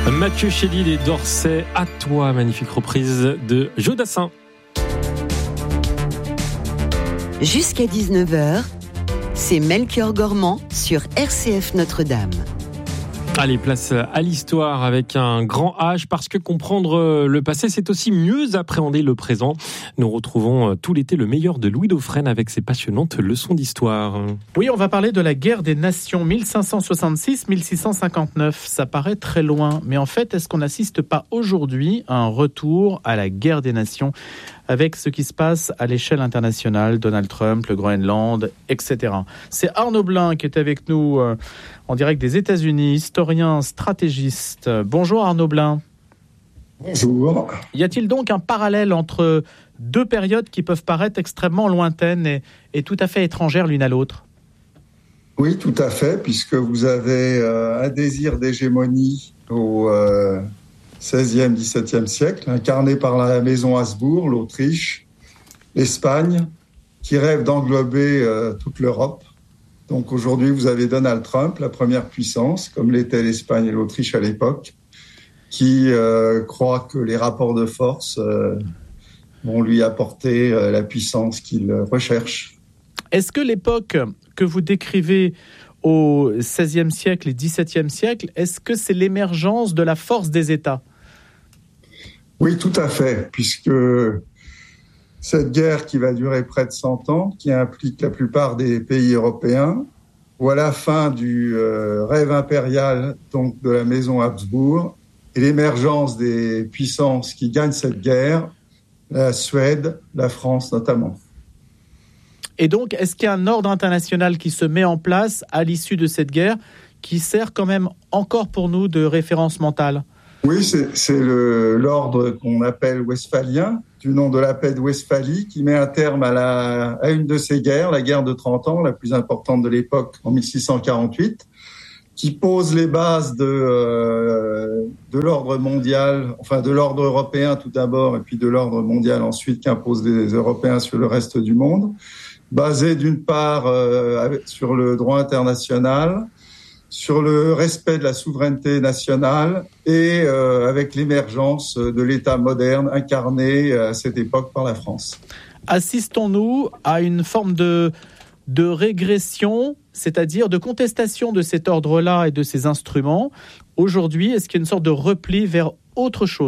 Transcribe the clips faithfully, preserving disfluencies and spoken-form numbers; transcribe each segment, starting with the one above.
Mathieu Chédid et d'Orsay, à toi, magnifique reprise de Jodassin. Jusqu'à dix-neuf heures, c'est Melchior Gormand sur R C F Notre-Dame. Allez, place à l'histoire avec un grand H, parce que comprendre le passé, c'est aussi mieux appréhender le présent. Nous retrouvons tout l'été le meilleur de Louis Dauphren avec ses passionnantes leçons d'histoire. Oui, on va parler de la guerre des nations mille cinq cent soixante-six mille six cent cinquante-neuf. Ça paraît très loin, mais en fait, est-ce qu'on n'assiste pas aujourd'hui à un retour à la guerre des nations avec ce qui se passe à l'échelle internationale, Donald Trump, le Groenland, et cetera. C'est Arnaud Blin qui est avec nous euh, en direct des États-Unis, historien, stratégiste. Bonjour Arnaud Blin. Bonjour. Y a-t-il donc un parallèle entre deux périodes qui peuvent paraître extrêmement lointaines et, et tout à fait étrangères l'une à l'autre ? Oui, tout à fait, puisque vous avez euh, un désir d'hégémonie au euh, seizième, dix-septième siècle, incarné par la maison Habsbourg, l'Autriche, l'Espagne, qui rêve d'englober euh, toute l'Europe. Donc aujourd'hui, vous avez Donald Trump, la première puissance, comme l'étaient l'Espagne et l'Autriche à l'époque, qui euh, croit que les rapports de force euh, vont lui apporter euh, la puissance qu'il recherche. Est-ce que l'époque que vous décrivez au seizième siècle et dix-septième siècle, est-ce que c'est l'émergence de la force des États ? Oui, tout à fait, puisque cette guerre qui va durer près de cent ans, qui implique la plupart des pays européens, ou à la fin du euh, rêve impérial donc de la maison Habsbourg, et l'émergence des puissances qui gagnent cette guerre, la Suède, la France notamment. Et donc, est-ce qu'il y a un ordre international qui se met en place à l'issue de cette guerre, qui sert quand même encore pour nous de référence mentale ? Oui, c'est, c'est le, l'ordre qu'on appelle westphalien, du nom de la paix de Westphalie, qui met un terme à, la, à une de ces guerres, la guerre de trente ans, la plus importante de l'époque, en mille six cent quarante-huit, qui pose les bases de, euh, de l'ordre mondial, enfin de l'ordre européen tout d'abord, et puis de l'ordre mondial ensuite, qu'imposent les Européens sur le reste du monde, basé d'une part euh, sur le droit international, sur le respect de la souveraineté nationale et euh, avec l'émergence de l'État moderne incarné à cette époque par la France. Assistons-nous à une forme de, de régression, c'est-à-dire de contestation de cet ordre-là et de ces instruments. Aujourd'hui, est-ce qu'il y a une sorte de repli vers autre chose ?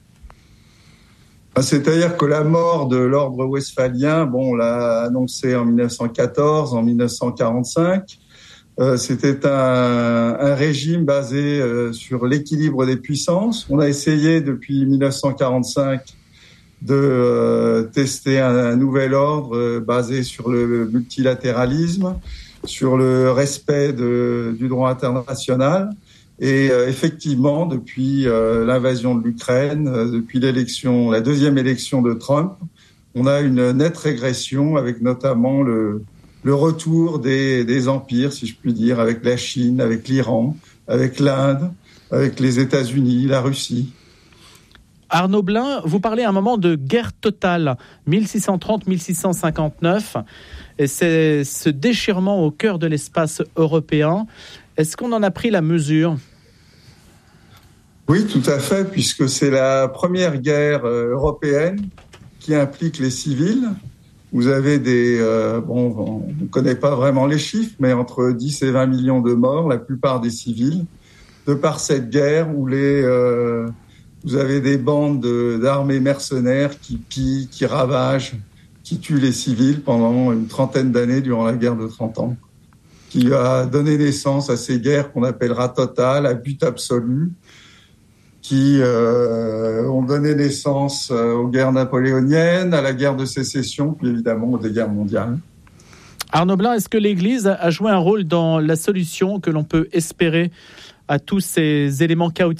C'est-à-dire que la mort de l'ordre westphalien, bon, on l'a annoncé en dix-neuf cent quatorze, en dix-neuf cent quarante-cinq. Euh, c'était un, un régime basé euh, sur l'équilibre des puissances. On a essayé depuis dix-neuf cent quarante-cinq de euh, tester un, un nouvel ordre euh, basé sur le multilatéralisme, sur le respect de, du droit international. Et euh, effectivement, depuis euh, l'invasion de l'Ukraine, euh, depuis l'élection, la deuxième élection de Trump, on a une nette régression avec notamment le le retour des, des empires, si je puis dire, avec la Chine, avec l'Iran, avec l'Inde, avec les États-Unis, la Russie. Arnaud Blin, vous parlez à un moment de guerre totale, mille six cent trente à mille six cent cinquante-neuf, et c'est ce déchirement au cœur de l'espace européen. Est-ce qu'on en a pris la mesure ? Oui, tout à fait, puisque c'est la première guerre européenne qui implique les civils. Vous avez des, euh, bon, on ne connaît pas vraiment les chiffres, mais entre dix et vingt millions de morts, la plupart des civils, de par cette guerre où les, euh, vous avez des bandes de, d'armées mercenaires qui pillent, qui ravagent, qui tuent les civils pendant une trentaine d'années durant la guerre de trente ans, qui a donné naissance à ces guerres qu'on appellera totales, à but absolu, qui euh, ont donné naissance aux guerres napoléoniennes, à la guerre de sécession, puis évidemment aux guerres mondiales. Arnaud Blin, est-ce que l'Église a joué un rôle dans la solution que l'on peut espérer à tous ces éléments chaotiques ?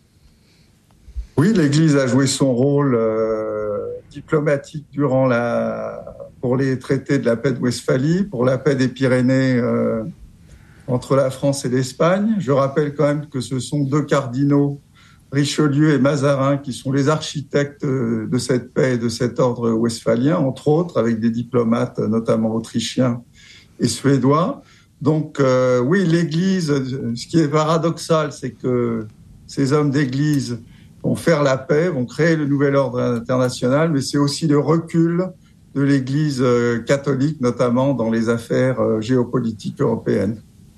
Oui, l'Église a joué son rôle euh, diplomatique durant la, pour les traités de la paix de Westphalie, pour la paix des Pyrénées euh, entre la France et l'Espagne. Je rappelle quand même que ce sont deux cardinaux, Richelieu et Mazarin, qui sont les architectes de cette paix et de cet ordre westphalien, entre autres, avec des diplomates, notamment autrichiens et suédois. Donc, euh, oui, l'Église, ce qui est paradoxal, c'est que ces hommes d'église vont faire la paix, vont créer le nouvel ordre international, mais c'est aussi le recul de l'Église catholique, notamment dans les affaires géopolitiques européennes.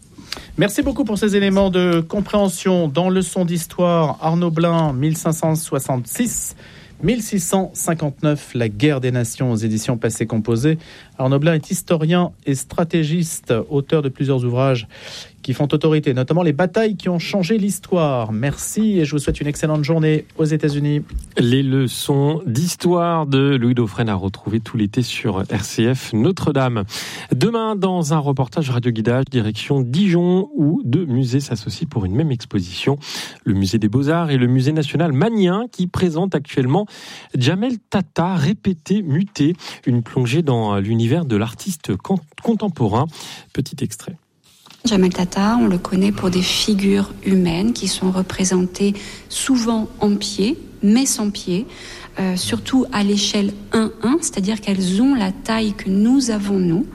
Merci beaucoup pour ces éléments de compréhension. Dans Leçon d'histoire, Arnaud Blin, mille cinq cent soixante-six mille six cent cinquante-neuf, la guerre des nations aux éditions Passé Composé. Arnaud Blin est historien et stratégiste, auteur de plusieurs ouvrages qui font autorité, notamment les batailles qui ont changé l'histoire. Merci et je vous souhaite une excellente journée aux États-Unis. Les leçons d'histoire de Louis Dauphren à retrouver tout l'été sur R C F Notre-Dame. Demain, dans un reportage radio-guidage, direction Dijon, où deux musées s'associent pour une même exposition. Le musée des Beaux-Arts et le musée national magnien qui présentent actuellement Djamel Tata, répété, muté, une plongée dans l'univers de l'artiste contemporain. Petit extrait. Djamel Tata, on le connaît pour des figures humaines qui sont représentées souvent en pied, mais sans pied, euh, surtout à l'échelle un un, c'est-à-dire qu'elles ont la taille que nous avons, nous.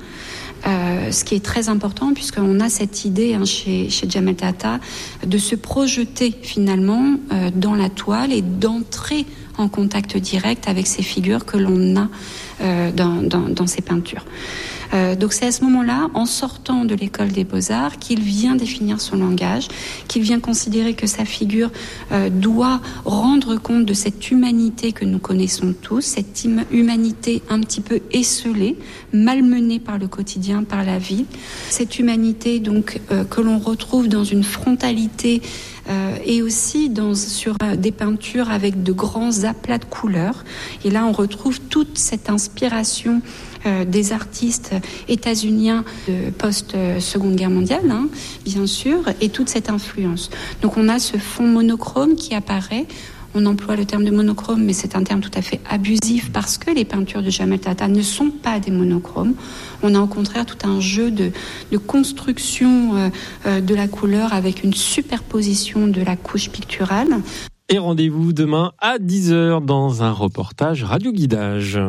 Euh, ce qui est très important puisqu'on a cette idée hein, chez, chez Djamel Tata de se projeter finalement euh, dans la toile et d'entrer en contact direct avec ces figures que l'on a euh, dans, dans, dans ces peintures. Euh, donc c'est à ce moment-là, en sortant de l'école des Beaux-Arts, qu'il vient définir son langage, qu'il vient considérer que sa figure euh, doit rendre compte de cette humanité que nous connaissons tous, cette im- humanité un petit peu esselée, malmenée par le quotidien, par la vie. Cette humanité donc euh, que l'on retrouve dans une frontalité Euh, et aussi dans, sur euh, des peintures avec de grands aplats de couleurs. Et là, on retrouve toute cette inspiration euh, des artistes états-uniens de post-Seconde Guerre mondiale, hein, bien sûr, et toute cette influence. Donc on a ce fond monochrome qui apparaît. On emploie le terme de monochrome, mais c'est un terme tout à fait abusif parce que les peintures de Djamel Tata ne sont pas des monochromes. On a au contraire tout un jeu de, de construction euh, euh, de la couleur avec une superposition de la couche picturale. Et rendez-vous demain à dix heures dans un reportage radio-guidage.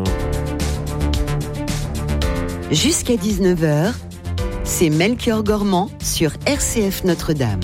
Jusqu'à dix-neuf heures, c'est Melchior Gormand sur R C F Notre-Dame.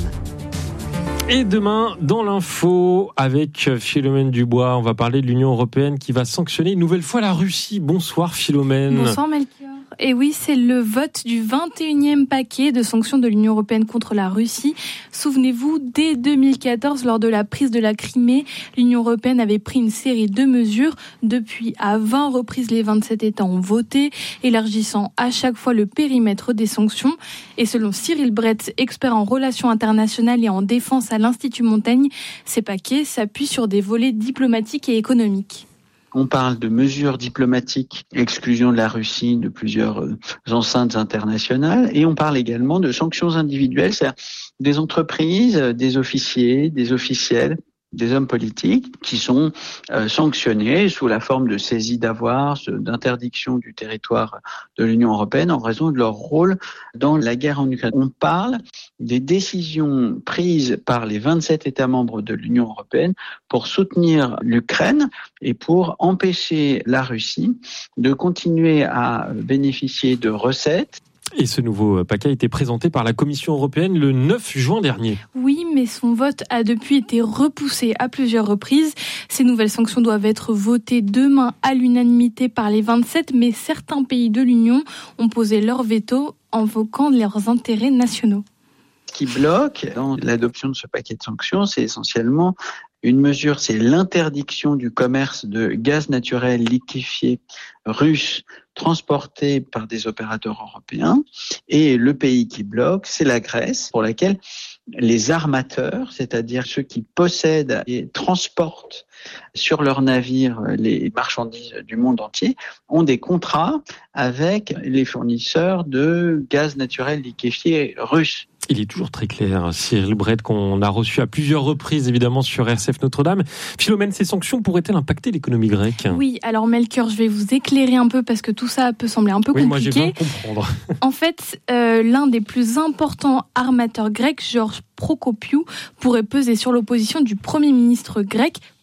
Et demain, dans l'info, avec Philomène Dubois, on va parler de l'Union européenne qui va sanctionner une nouvelle fois la Russie. Bonsoir Philomène. Bonsoir Melchior. Et oui, c'est le vote du vingt et unième paquet de sanctions de l'Union européenne contre la Russie. Souvenez-vous, dès deux mille quatorze, lors de la prise de la Crimée, l'Union européenne avait pris une série de mesures. Depuis, à vingt reprises, les vingt-sept États ont voté, élargissant à chaque fois le périmètre des sanctions. Et selon Cyril Brett, expert en relations internationales et en défense à l'Institut Montaigne, ces paquets s'appuient sur des volets diplomatiques et économiques. On parle de mesures diplomatiques, exclusion de la Russie de plusieurs euh, enceintes internationales, et on parle également de sanctions individuelles, c'est-à-dire des entreprises, des officiers, des officiels, des hommes politiques qui sont euh, sanctionnés sous la forme de saisie d'avoirs, d'interdiction du territoire de l'Union européenne en raison de leur rôle dans la guerre en Ukraine. On parle des décisions prises par les vingt-sept États membres de l'Union européenne pour soutenir l'Ukraine et pour empêcher la Russie de continuer à bénéficier de recettes. Et ce nouveau paquet a été présenté par la Commission européenne le neuf juin dernier. Oui, mais son vote a depuis été repoussé à plusieurs reprises. Ces nouvelles sanctions doivent être votées demain à l'unanimité par les vingt-sept, mais certains pays de l'Union ont posé leur veto, invoquant leurs intérêts nationaux. Ce qui bloque dans l'adoption de ce paquet de sanctions, c'est essentiellement une mesure, c'est l'interdiction du commerce de gaz naturel liquéfié russe transporté par des opérateurs européens. Et le pays qui bloque, c'est la Grèce, pour laquelle les armateurs, c'est-à-dire ceux qui possèdent et transportent sur leurs navires les marchandises du monde entier, ont des contrats avec les fournisseurs de gaz naturel liquéfié russes. Il est toujours très clair, Cyril Brett, qu'on a reçu à plusieurs reprises, évidemment, sur R C F Notre-Dame. Philomène, ces sanctions pourraient-elles impacter l'économie grecque ? Oui, alors Melchior, je vais vous éclairer un peu parce que tout ça peut sembler un peu oui, compliqué. Oui, moi j'ai besoin de comprendre. En fait, euh, l'un des plus importants armateurs grecs, Georges Procopiou, pourrait peser sur l'opposition du Premier ministre grec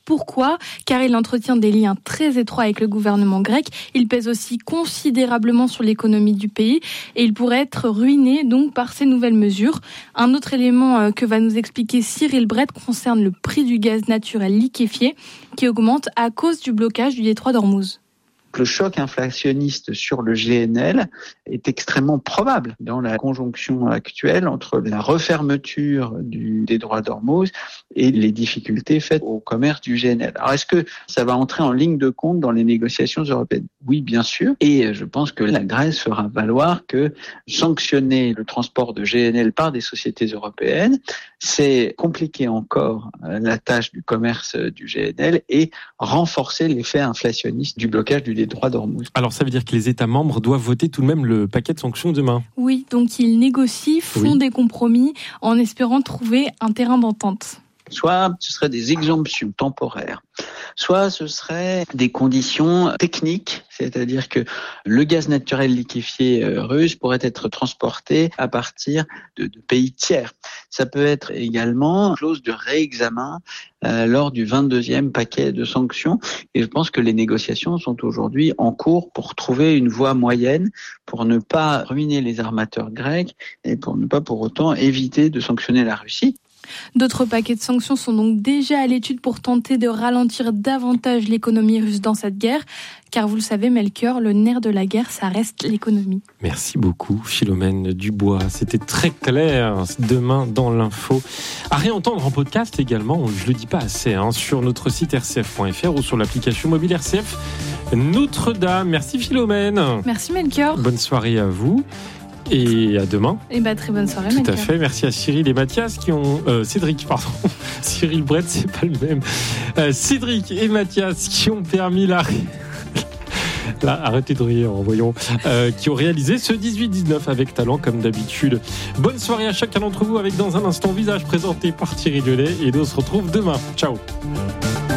Pourquoi ? Car il entretient des liens très étroits avec le gouvernement grec. Il pèse aussi considérablement sur l'économie du pays et il pourrait être ruiné donc par ces nouvelles mesures. Un autre élément que va nous expliquer Cyril Brett concerne le prix du gaz naturel liquéfié qui augmente à cause du blocage du détroit d'Ormuz. Le choc inflationniste sur le G N L est extrêmement probable dans la conjonction actuelle entre la refermeture du détroit d'Ormuz et les difficultés faites au commerce du G N L. Alors, est-ce que ça va entrer en ligne de compte dans les négociations européennes ? Oui, bien sûr. Et je pense que la Grèce fera valoir que sanctionner le transport de G N L par des sociétés européennes, c'est compliquer encore la tâche du commerce du G N L et renforcer l'effet inflationniste du blocage du détroit d'Ormuz. Alors ça veut dire que les États membres doivent voter tout de même le paquet de sanctions demain ? Oui, donc ils négocient, font oui. des compromis en espérant trouver un terrain d'entente. Soit ce seraient des exemptions temporaires, soit ce seraient des conditions techniques, c'est-à-dire que le gaz naturel liquéfié russe pourrait être transporté à partir de, de pays tiers. Ça peut être également une clause de réexamen euh, lors du vingt-deuxième paquet de sanctions. Et je pense que les négociations sont aujourd'hui en cours pour trouver une voie moyenne pour ne pas ruiner les armateurs grecs et pour ne pas pour autant éviter de sanctionner la Russie. D'autres paquets de sanctions sont donc déjà à l'étude pour tenter de ralentir davantage l'économie russe dans cette guerre. Car vous le savez, Melchior, le nerf de la guerre, ça reste l'économie. Merci beaucoup, Philomène Dubois. C'était très clair. Demain, dans l'info. À réentendre en podcast également, je le dis pas assez, hein, sur notre site r c f point f r ou sur l'application mobile R C F Notre-Dame. Merci, Philomène. Merci, Melchior. Bonne soirée à vous. Et à demain. Et bah très bonne soirée. Tout Melchior. à fait. Merci à Cyril et Mathias qui ont euh, Cédric pardon. Cyril Brett, c'est pas le même. Euh, Cédric et Mathias qui ont permis la Là, arrêtez de rire, voyons. Euh, qui ont réalisé ce dix-huit dix-neuf avec talent comme d'habitude. Bonne soirée à chacun d'entre vous avec dans un instant Visage présenté par Thierry Delay et nous on se retrouve demain. Ciao.